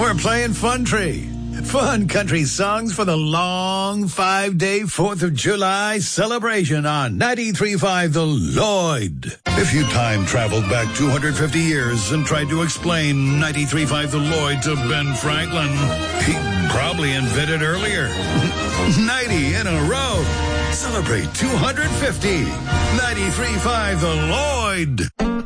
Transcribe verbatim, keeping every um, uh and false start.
We're playing Fun Tree. Fun country songs for the long five-day fourth of July celebration on ninety-three point five The Lloyd. If you time traveled back two hundred fifty years and tried to explain ninety-three point five The Lloyd to Ben Franklin, he'd probably invent it earlier. ninety in a row. Celebrate two hundred fifty. ninety-three point five The Lloyd.